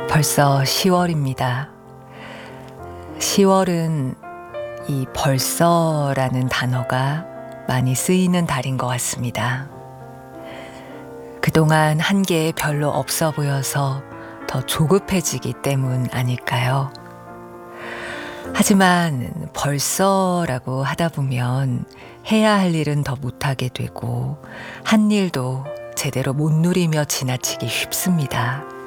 벌써 10월입니다. 10월은 이 벌써라는 단어가 많이 쓰이는 달인 것 같습니다. 그동안 한 게 별로 없어 보여서 더 조급해지기 때문 아닐까요? 하지만 벌써라고 하다 보면 해야 할 일은 더 못하게 되고 한 일도 제대로 못 누리며 지나치기 쉽습니다.